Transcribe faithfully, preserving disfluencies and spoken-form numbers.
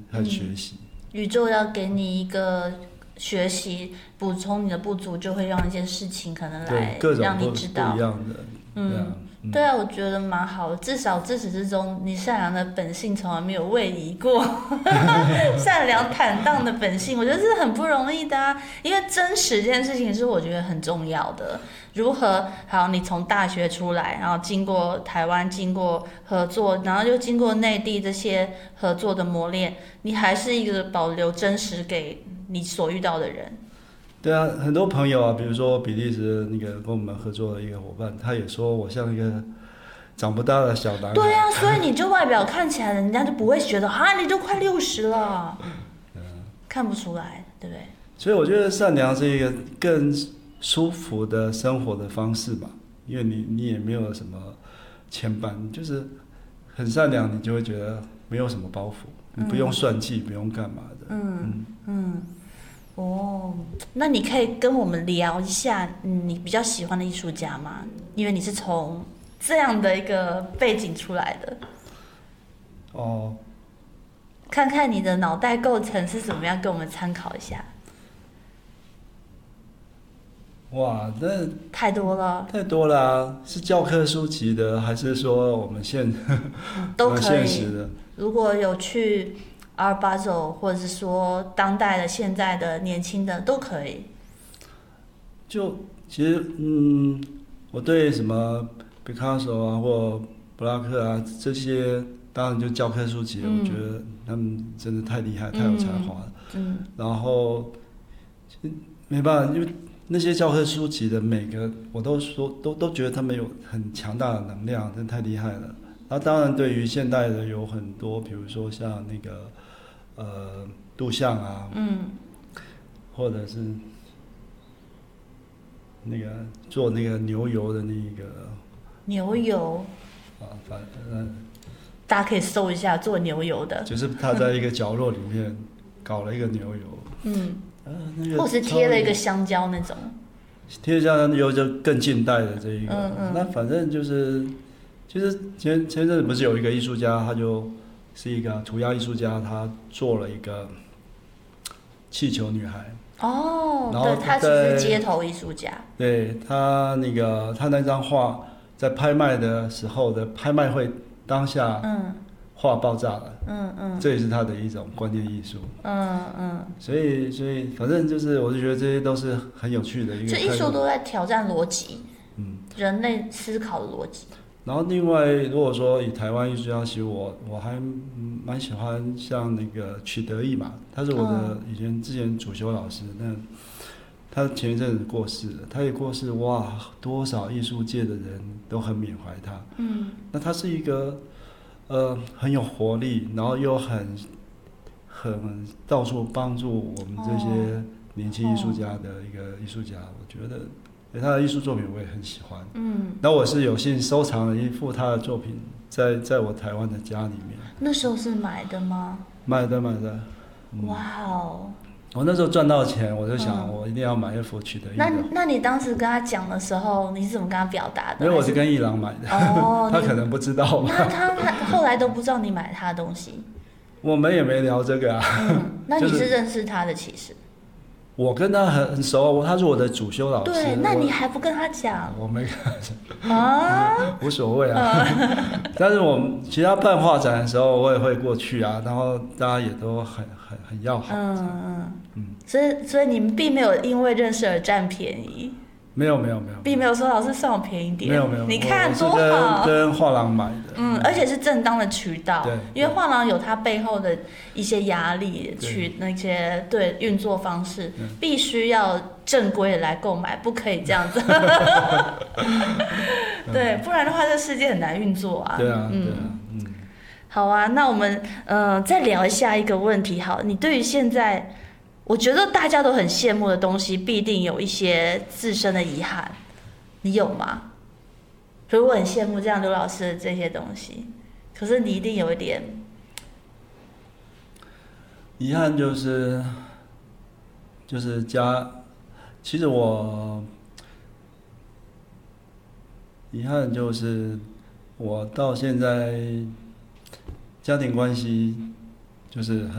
和学习。 嗯，宇宙要给你一个学习，补充你的不足，就会让一件事情可能来让你知道。 不一样的， 嗯， 对啊， 嗯对啊，我觉得蛮好的，至少自始至终，你善良的本性从来没有位移过。善良坦荡的本性，我觉得是很不容易的啊。因为真实这件事情是我觉得很重要的。如何好？你从大学出来，然后经过台湾，经过合作，然后又经过内地这些合作的磨练，你还是一个保留真实给你所遇到的人。 对啊，很多朋友啊，比如说比利时那个跟我们合作的一个伙伴，他也说我像一个长不大的小男孩。 对啊，所以你就外表看起来，人家就不会觉得啊，你都快六十了，看不出来，对不对？ 所以我觉得善良是一个更舒服的生活的方式吧，因为你你也没有什么牵绊，就是很善良，你就会觉得没有什么包袱，你不用算计，不用干嘛的。 嗯嗯。嗯哦，那你可以跟我们聊一下，嗯，你比较喜欢的艺术家吗？因为你是从这样的一个背景出来的。 哦， 看看你的脑袋构成是怎么样，给我们参考一下。 哇，那太多了， 太多了啊！是教科书级的，还是说我们现都可以。 现实的？ 如果有去 Art Basel， 或者是说当代的、现在的、年轻的都可以。 就其实，嗯，我对什么 Picasso 啊或布拉克啊这些，当然就教科书级的，嗯，我觉得他们真的太厉害，太有才华了。嗯。然后，没办法，因为那些教科书级的每个，我都说都都觉得他们有很强大的能量，真的太厉害了。那当然，对于现代的有很多，比如说像那个。呃，杜象啊，嗯，或者是那个做那个牛油的那个牛油啊，反正大家可以搜一下做牛油的， 就是他在一个角落里面搞了一个牛油，嗯， 呃，那个或是贴了一个香蕉那种， 贴香蕉油就更近代的这一个，嗯嗯，那反正就是就是前前阵子不是有一个艺术家，他就是一个涂鸦艺术家，他做了一个气球女孩。 哦，对，他其实是街头艺术家。 对，他那个他那张画在拍卖的时候的拍卖会当下，嗯，画爆炸了。嗯嗯，这也是他的一种观念艺术。嗯嗯，所以所以反正就是，我就觉得这些都是很有趣的一个。 这艺术都在挑战逻辑，嗯，人类思考的逻辑。 然后另外，如果说以台湾艺术家，其实我我还蛮喜欢像那个曲德义嘛，他是我的以前之前主修老师，那他前一阵子过世了，他也过世，哇，多少艺术界的人都很缅怀他。嗯，那他是一个呃很有活力，然后又很很到处帮助我们这些年轻艺术家的一个艺术家，我觉得。他的艺术作品我也很喜欢，嗯，那我是有幸收藏了一幅他的作品在，在在我台湾的家里面。 那时候是买的吗？ 买的买的。 嗯、哇哦！ 我那时候赚到钱，我就想我一定要买一幅曲德义的。 那那你当时跟他讲的时候，你是怎么跟他表达的？ 因为我是跟艺廊买的，哦，他可能不知道吧。 那他后来都不知道你买他的东西。 我们也没聊这个啊。 嗯，那你是认识他的其实？ 我跟他很很熟，他是我的主修老师。 对，那你还不跟他讲？ 我没跟他讲啊，无所谓啊。但是我们其他办画展的时候，我也会过去啊，然后大家也都很很很要好。嗯嗯嗯。所以所以你们并没有因为认识而占便宜。 没有没有没有， 并没有说老师算我便宜点。 没有没有， 你看多好。跟跟画廊买的。 嗯，而且是正当的渠道。对。因为画廊有它背后的一些压力，去那些对运作方式，必须要正规的来购买，不可以这样子。对，不然的话，这世界很难运作啊。 对啊，对啊，嗯。 好啊，那我们呃再聊一下一个问题。好，你对于现在。我觉得大家都很羡慕的东西，必定有一些自身的遗憾，你有吗？所以我很羡慕这样刘老师的这些东西，可是你一定有一点遗憾，就是就是家，其实我遗憾就是我到现在家庭关系就是很。